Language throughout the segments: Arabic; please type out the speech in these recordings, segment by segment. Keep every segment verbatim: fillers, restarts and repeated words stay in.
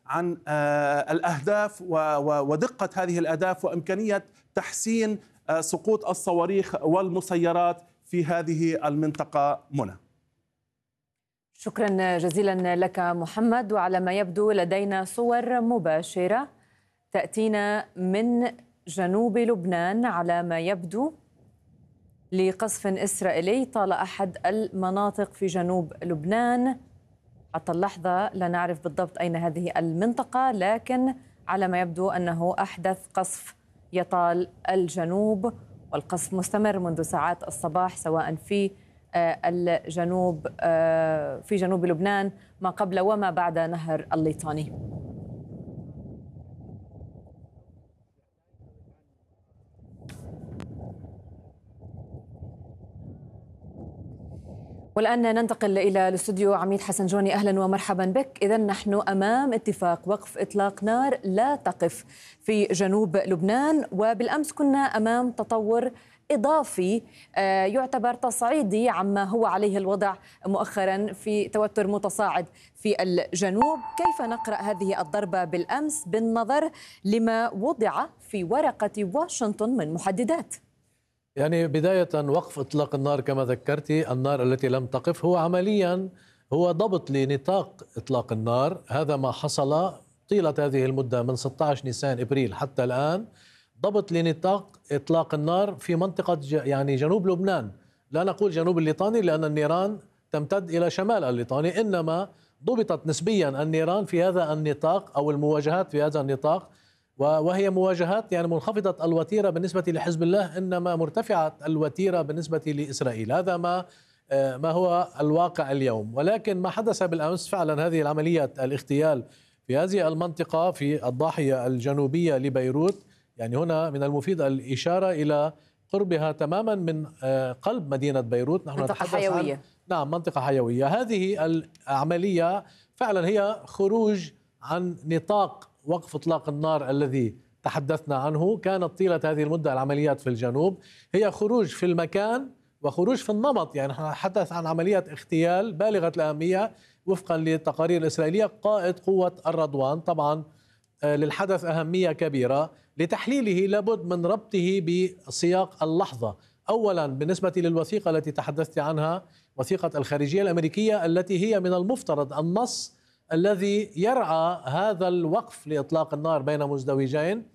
عن الأهداف ودقة هذه الأهداف وإمكانية تحسين سقوط الصواريخ والمسيرات في هذه المنطقة. منى، شكرا جزيلا لك محمد. وعلى ما يبدو لدينا صور مباشرة تأتينا من جنوب لبنان على ما يبدو لقصف إسرائيلي طال أحد المناطق في جنوب لبنان. حتى اللحظة لا نعرف بالضبط أين هذه المنطقة، لكن على ما يبدو أنه أحدث قصف يطال الجنوب، والقصف مستمر منذ ساعات الصباح سواء في الجنوب في جنوب لبنان ما قبل وما بعد نهر الليطاني. والآن ننتقل إلى الاستوديو عميد حسن جوني. أهلا ومرحبا بك. إذا نحن أمام اتفاق وقف إطلاق نار لا تقف في جنوب لبنان، وبالأمس كنا أمام تطور إضافي يعتبر تصعيدي عما هو عليه الوضع مؤخرا في توتر متصاعد في الجنوب. كيف نقرأ هذه الضربة بالأمس بالنظر لما وضع في ورقة واشنطن من محددات؟ يعني بداية وقف إطلاق النار كما ذكرتي، النار التي لم تقف هو عمليا هو ضبط لنطاق إطلاق النار. هذا ما حصل طيلة هذه المدة من ستة عشر نيسان إبريل حتى الآن، ضبط لنطاق إطلاق النار في منطقة يعني جنوب لبنان. لا نقول جنوب الليطاني لأن النيران تمتد إلى شمال الليطاني، إنما ضبطت نسبيا النيران في هذا النطاق أو المواجهات في هذا النطاق، وهي مواجهات يعني منخفضة الوتيرة بالنسبة لحزب الله، إنما مرتفعة الوتيرة بالنسبة لإسرائيل. هذا ما ما هو الواقع اليوم. ولكن ما حدث بالأمس فعلا هذه العمليات الاغتيال في هذه المنطقة في الضاحية الجنوبية لبيروت، يعني هنا من المفيد الإشارة إلى قربها تماما من قلب مدينة بيروت. نحن منطقة حيوية. عن نعم منطقة حيوية. هذه العملية فعلا هي خروج عن نطاق وقف إطلاق النار الذي تحدثنا عنه. كانت طيلة هذه المدة العمليات في الجنوب هي خروج في المكان وخروج في النمط. يعني نتحدث عن عمليات اغتيال بالغة الأهمية وفقا للتقارير الإسرائيلية. قائد قوة الرضوان طبعا للحدث أهمية كبيرة، لتحليله لابد من ربطه بسياق اللحظة. أولا بالنسبة للوثيقة التي تحدثت عنها، وثيقة الخارجية الأمريكية التي هي من المفترض النص الذي يرعى هذا الوقف لإطلاق النار بين مزدوجين.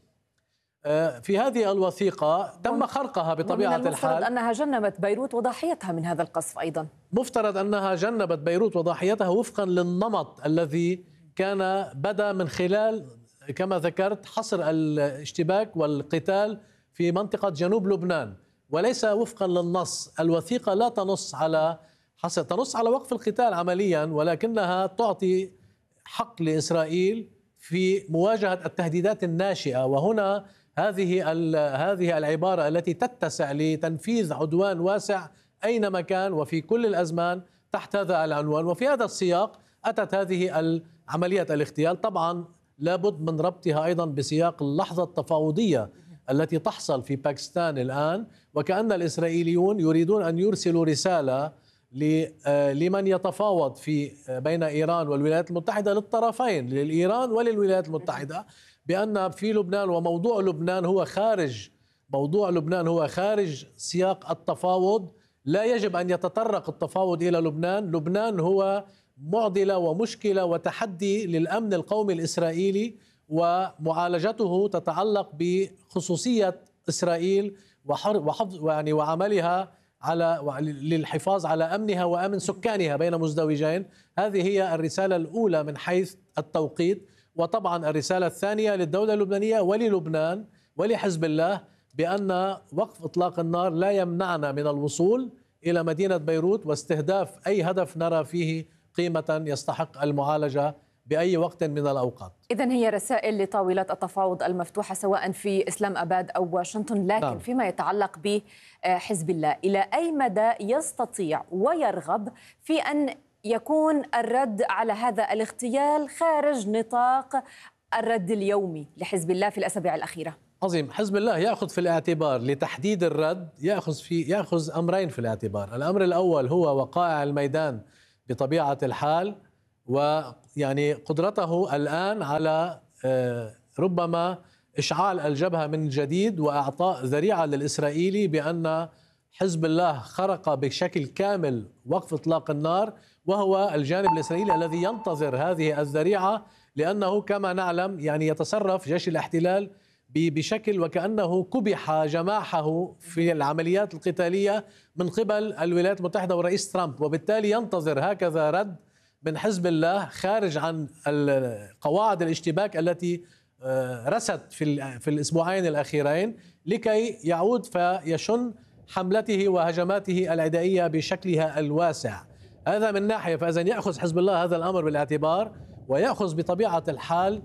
في هذه الوثيقة تم خرقها بطبيعة الحال. المفترض أنها جنبت بيروت وضحيتها من هذا القصف أيضا. مفترض أنها جنبت بيروت وضحيتها وفقا للنمط الذي كان بدأ من خلال كما ذكرت حصر الاشتباك والقتال في منطقة جنوب لبنان، وليس وفقا للنص. الوثيقة لا تنص على حصر، تنص على وقف القتال عمليا، ولكنها تعطي حق لإسرائيل في مواجهة التهديدات الناشئة. وهنا هذه هذه العبارة التي تتسع لتنفيذ عدوان واسع أينما كان وفي كل الأزمان تحت هذا العنوان. وفي هذا السياق أتت هذه العمليات الاغتيال. طبعا لابد من ربطها أيضا بسياق اللحظة التفاوضية التي تحصل في باكستان الآن، وكأن الإسرائيليون يريدون أن يرسلوا رسالة لمن يتفاوض في بين إيران والولايات المتحدة، للطرفين للإيران وللولايات المتحدة، بأن في لبنان وموضوع لبنان هو خارج موضوع لبنان هو خارج سياق التفاوض. لا يجب أن يتطرق التفاوض إلى لبنان. لبنان هو معضلة ومشكلة وتحدي للأمن القومي الإسرائيلي، ومعالجته تتعلق بخصوصية إسرائيل وحفظ يعني وعملها على للحفاظ على أمنها وأمن سكانها بين مزدوجين. هذه هي الرسالة الأولى من حيث التوقيت. وطبعا الرسالة الثانية للدولة اللبنانية وللبنان ولحزب الله بأن وقف إطلاق النار لا يمنعنا من الوصول إلى مدينة بيروت واستهداف أي هدف نرى فيه قيمة يستحق المعالجة بأي وقت من الأوقات. إذن هي رسائل لطاولات التفاوض المفتوحة سواء في إسلام أباد أو واشنطن، لكن نعم. فيما يتعلق بحزب الله، إلى أي مدى يستطيع ويرغب في أن يكون الرد على هذا الاغتيال خارج نطاق الرد اليومي لحزب الله في الأسابيع الأخيرة؟ عظيم. حزب الله يأخذ في الاعتبار لتحديد الرد، يأخذ في يأخذ أمرين في الاعتبار. الأمر الأول هو وقائع الميدان بطبيعة الحال يعني قدرته الآن على ربما إشعال الجبهة من جديد وإعطاء ذريعة للإسرائيلي بأن حزب الله خرق بشكل كامل وقف إطلاق النار، وهو الجانب الإسرائيلي الذي ينتظر هذه الذريعة، لأنه كما نعلم يعني يتصرف جيش الاحتلال بشكل وكأنه كبح جماحه في العمليات القتالية من قبل الولايات المتحدة والرئيس ترامب، وبالتالي ينتظر هكذا رد من حزب الله خارج عن قواعد الاشتباك التي رست في في الأسبوعين الأخيرين لكي يعود فيشن حملته وهجماته العدائية بشكلها الواسع. هذا من ناحية، فإذا يأخذ حزب الله هذا الأمر بالاعتبار، ويأخذ بطبيعة الحال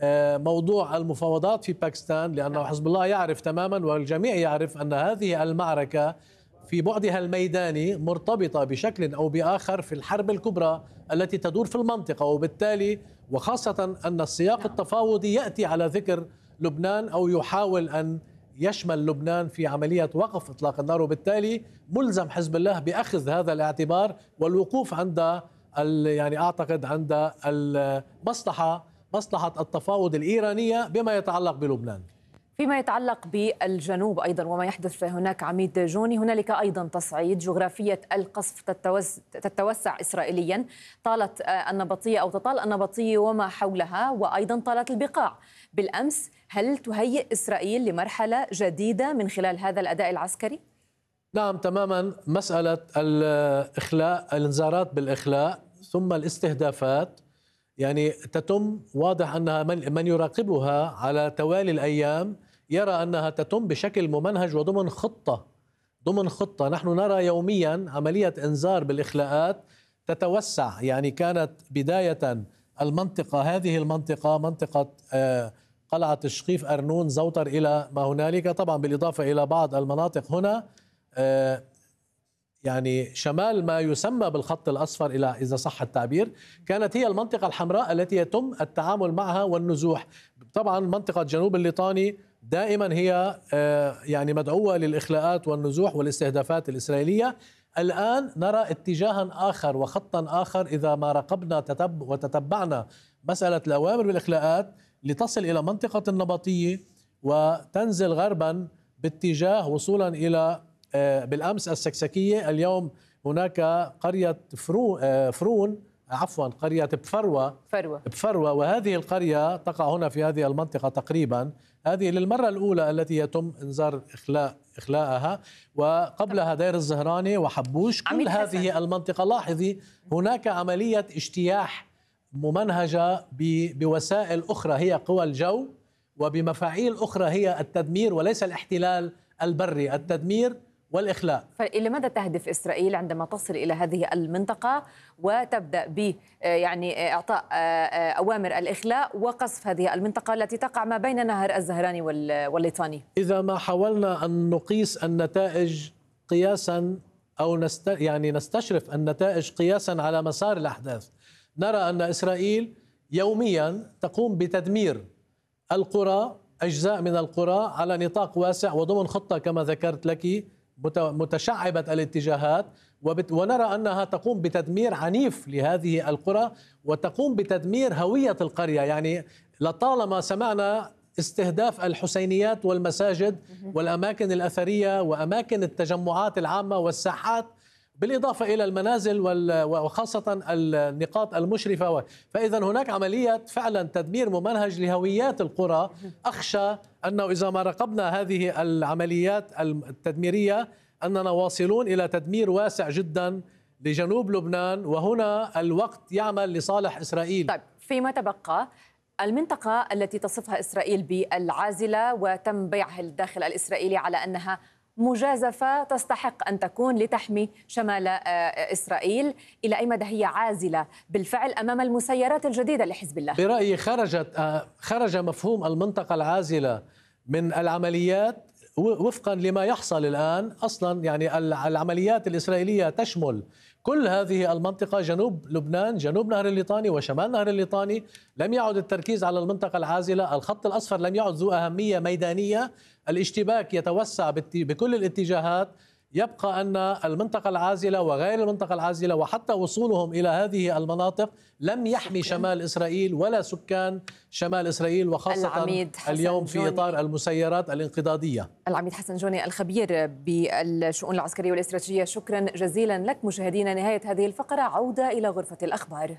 موضوع المفاوضات في باكستان، لأنه حزب الله يعرف تماما والجميع يعرف أن هذه المعركة في بعدها الميداني مرتبطة بشكل أو بآخر في الحرب الكبرى التي تدور في المنطقة، وبالتالي وخاصة أن السياق التفاوضي يأتي على ذكر لبنان أو يحاول أن يشمل لبنان في عملية وقف إطلاق النار، وبالتالي ملزم حزب الله بأخذ هذا الاعتبار والوقوف عند يعني أعتقد عند المصلحة مصلحة التفاوض الإيرانية بما يتعلق بلبنان. فيما يتعلق بالجنوب أيضا وما يحدث هناك عميد جوني، هنالك أيضا تصعيد. جغرافية القصف تتوسع إسرائيليا، طالت النبطية أو تطال النبطية وما حولها، وأيضا طالت البقاع. بالأمس هل تهيئ إسرائيل لمرحلة جديدة من خلال هذا الأداء العسكري؟ نعم تماما. مسألة الإخلاء، الانذارات بالإخلاء ثم الاستهدافات يعني تتم، واضح أنها من يراقبها على توالي الأيام يرى أنها تتم بشكل ممنهج وضمن خطة ضمن خطة. نحن نرى يوميا عملية إنذار بالإخلاءات تتوسع، يعني كانت بداية المنطقة هذه المنطقة منطقة قلعة الشقيف أرنون زوتر إلى ما هنالك، طبعا بالإضافة إلى بعض المناطق هنا يعني شمال ما يسمى بالخط الأصفر إلى إذا صح التعبير، كانت هي المنطقة الحمراء التي يتم التعامل معها والنزوح. طبعا منطقة جنوب الليطاني دائما هي يعني مدعوة للإخلاءات والنزوح والاستهدافات الإسرائيلية. الآن نرى اتجاها آخر وخطا آخر إذا ما راقبنا تتب وتتبعنا مسألة الأوامر بالإخلاءات لتصل إلى منطقة النبطية وتنزل غربا باتجاه وصولا إلى بالأمس السكسكية، اليوم هناك قرية فرون, فرون عفوا قرية بفروة فروة. بفروة وهذه القرية تقع هنا في هذه المنطقة تقريبا. هذه للمرة الأولى التي يتم إنذار إخلاء إخلاءها، وقبلها دير الزهراني وحبوش. كل هذه المنطقة لاحظي هناك عملية اجتياح ممنهجة بوسائل أخرى هي قوى الجو، وبمفاعيل أخرى هي التدمير وليس الاحتلال البري، التدمير والإخلاء. فإلى ماذا تهدف إسرائيل عندما تصل إلى هذه المنطقة وتبدأ ب يعني إعطاء أوامر الإخلاء وقصف هذه المنطقة التي تقع ما بين نهر الزهراني والليطاني؟ إذا ما حاولنا أن نقيس النتائج قياسا أو نست يعني نستشرف النتائج قياسا على مسار الأحداث، نرى أن إسرائيل يوميا تقوم بتدمير القرى، أجزاء من القرى على نطاق واسع وضمن خطة كما ذكرت لك متشعبة الاتجاهات، ونرى أنها تقوم بتدمير عنيف لهذه القرى وتقوم بتدمير هوية القرية. يعني لطالما سمعنا استهداف الحسينيات والمساجد والأماكن الأثرية وأماكن التجمعات العامة والساحات، بالإضافة إلى المنازل وخاصة النقاط المشرفة. فإذا هناك عملية فعلا تدمير ممنهج لهويات القرى. أخشى أنه إذا ما راقبنا هذه العمليات التدميرية أننا واصلون إلى تدمير واسع جدا لجنوب لبنان، وهنا الوقت يعمل لصالح إسرائيل. طيب فيما تبقى المنطقة التي تصفها إسرائيل بالعازلة وتم بيعها الداخل الإسرائيلي على أنها مجازفة تستحق أن تكون لتحمي شمال إسرائيل، إلى أي مدى هي عازلة بالفعل أمام المسيرات الجديدة لحزب الله؟ برأيي خرجت خرج مفهوم المنطقة العازلة من العمليات وفقا لما يحصل الآن. أصلا يعني العمليات الإسرائيلية تشمل كل هذه المنطقة، جنوب لبنان، جنوب نهر الليطاني وشمال نهر الليطاني. لم يعد التركيز على المنطقة العازلة، الخط الأصفر لم يعد ذو أهمية ميدانية، الاشتباك يتوسع بكل الاتجاهات. يبقى أن المنطقة العازلة وغير المنطقة العازلة وحتى وصولهم إلى هذه المناطق لم يحمي شمال إسرائيل ولا سكان شمال إسرائيل، وخاصة اليوم في إطار المسيرات الانقضاضية. العميد حسن جوني الخبير بالشؤون العسكرية والاستراتيجية، شكرا جزيلا لك. مشاهدينا، نهاية هذه الفقرة، عودة إلى غرفة الأخبار.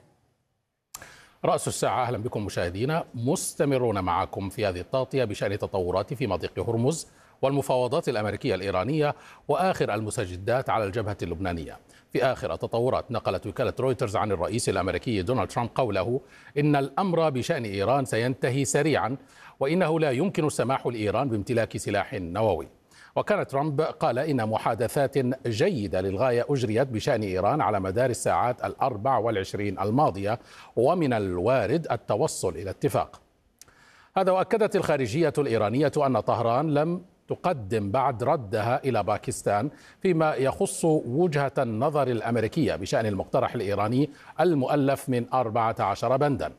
رأس الساعة، أهلا بكم مشاهدينا. مستمرون معكم في هذه التغطية بشأن تطورات في مضيق هرمز والمفاوضات الأمريكية الإيرانية وآخر المستجدات على الجبهة اللبنانية. في آخر التطورات، نقلت وكالة رويترز عن الرئيس الأمريكي دونالد ترامب قوله إن الأمر بشأن إيران سينتهي سريعا وإنه لا يمكن السماح لإيران بامتلاك سلاح نووي. وكان ترامب قال إن محادثات جيدة للغاية أجريت بشأن إيران على مدار الساعات الأربع والعشرين الماضية، ومن الوارد التوصل إلى اتفاق. هذا، وأكدت الخارجية الإيرانية أن طهران لم تقدم بعد ردها إلى باكستان فيما يخص وجهة النظر الأمريكية بشأن المقترح الإيراني المؤلف من أربعة عشر بندا.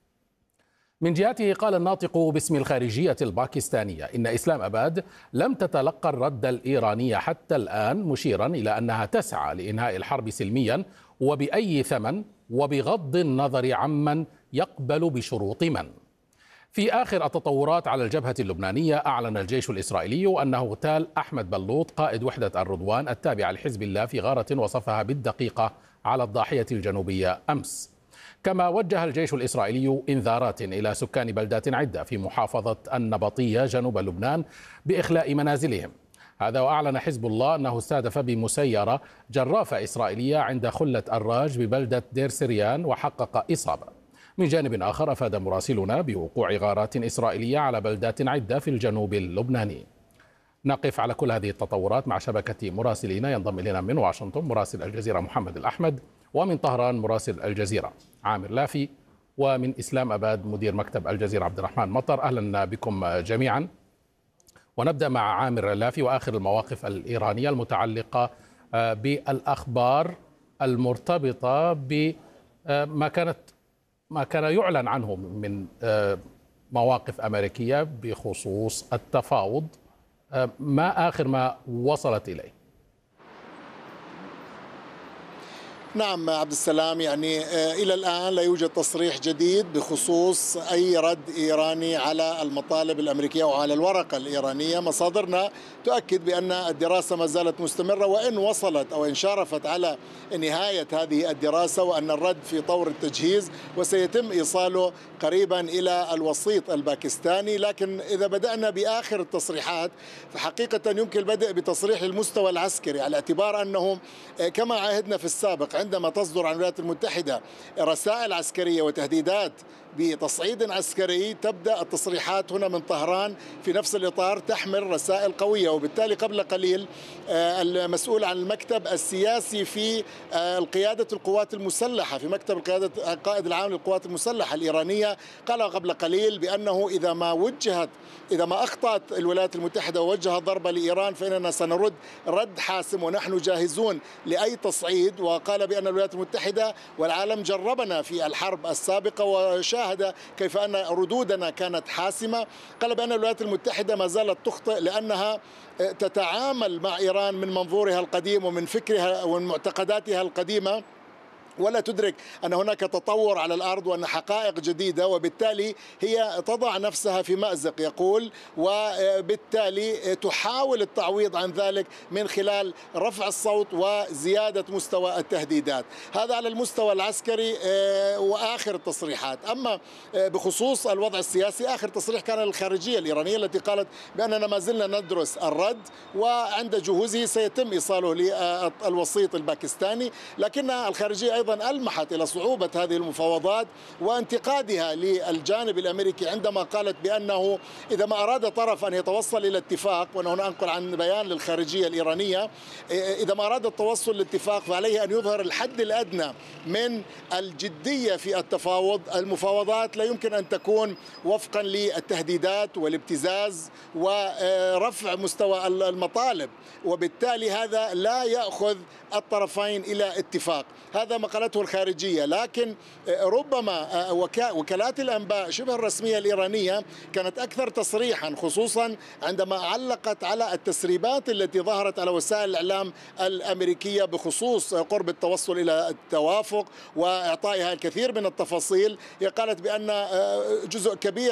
من جهته، قال الناطق باسم الخارجية الباكستانية إن إسلام أباد لم تتلقى الرد الإيراني حتى الآن، مشيرا إلى أنها تسعى لإنهاء الحرب سلميا وبأي ثمن وبغض النظر عمن يقبل بشروط من. في آخر التطورات على الجبهة اللبنانية، أعلن الجيش الإسرائيلي أنه اغتال أحمد بلوط قائد وحدة الرضوان التابعة لحزب الله في غارة وصفها بالدقيقة على الضاحية الجنوبية أمس. كما وجه الجيش الإسرائيلي إنذارات إلى سكان بلدات عدة في محافظة النبطية جنوب لبنان بإخلاء منازلهم. هذا، وأعلن حزب الله أنه استهدف بمسيرة جرافة إسرائيلية عند خلة الراج ببلدة دير سريان وحقق إصابة. من جانب آخر، أفاد مراسلنا بوقوع غارات إسرائيلية على بلدات عدة في الجنوب اللبناني. نقف على كل هذه التطورات مع شبكة مراسلين. ينضم إلينا من واشنطن مراسل الجزيرة محمد الأحمد، ومن طهران مراسل الجزيرة عامر لافي، ومن إسلام أباد مدير مكتب الجزيرة عبد الرحمن مطر. أهلا بكم جميعا. ونبدأ مع عامر لافي وآخر المواقف الإيرانية المتعلقة بالأخبار المرتبطة بما كانت ما كان يعلن عنه من مواقف أمريكية بخصوص التفاوض. ما آخر ما وصلت إليه؟ نعم عبد السلام، يعني إلى الآن لا يوجد تصريح جديد بخصوص أي رد إيراني على المطالب الأمريكية وعلى الورقة الإيرانية. مصادرنا تؤكد بأن الدراسة ما زالت مستمرة، وإن وصلت أو إن شارفت على نهاية هذه الدراسة، وأن الرد في طور التجهيز وسيتم إيصاله قريبا إلى الوسيط الباكستاني. لكن إذا بدأنا بآخر التصريحات، فحقيقة يمكن البدء بتصريح المستوى العسكري، على اعتبار أنه كما عاهدنا في السابق عندما تصدر عن الولايات المتحدة رسائل عسكرية وتهديدات بتصعيد عسكري، تبدأ التصريحات هنا من طهران في نفس الإطار تحمل رسائل قوية. وبالتالي قبل قليل المسؤول عن المكتب السياسي في القيادة القوات المسلحة، في مكتب القيادة القائد العام للقوات المسلحة الإيرانية، قال قبل قليل بأنه إذا ما وجهت إذا ما أخطأت الولايات المتحدة ووجهت ضربة لإيران فإننا سنرد رد حاسم ونحن جاهزون لأي تصعيد. وقال بأن الولايات المتحدة والعالم جربنا في الحرب السابقة وشاهد كيف أن ردودنا كانت حاسمة. قال بأن الولايات المتحدة ما زالت تخطئ لأنها تتعامل مع إيران من منظورها القديم ومن فكرها ومن معتقداتها القديمة، ولا تدرك أن هناك تطور على الأرض وأن حقائق جديدة، وبالتالي هي تضع نفسها في مأزق يقول، وبالتالي تحاول التعويض عن ذلك من خلال رفع الصوت وزيادة مستوى التهديدات. هذا على المستوى العسكري وآخر التصريحات. أما بخصوص الوضع السياسي، آخر تصريح كان للخارجية الإيرانية التي قالت بأننا ما زلنا ندرس الرد، وعند جهوزه سيتم إيصاله للوسيط الباكستاني. لكن الخارجية أيضا ألمحت إلى صعوبة هذه المفاوضات وانتقادها للجانب الأمريكي عندما قالت بأنه إذا ما أراد طرف أن يتوصل إلى اتفاق، وأنا هنا أنقل عن بيان للخارجية الإيرانية، إذا ما أراد التوصل لاتفاق فعليه أن يظهر الحد الأدنى من الجدية في التفاوض. المفاوضات لا يمكن أن تكون وفقا للتهديدات والابتزاز ورفع مستوى المطالب، وبالتالي هذا لا يأخذ الطرفين إلى اتفاق. هذا ما نقلته الخارجية، لكن ربما وكالات الأنباء شبه الرسمية الإيرانية كانت أكثر تصريحا، خصوصا عندما علقت على التسريبات التي ظهرت على وسائل الإعلام الأمريكية بخصوص قرب التوصل إلى التوافق وإعطائها الكثير من التفاصيل. هي قالت بأن جزء كبير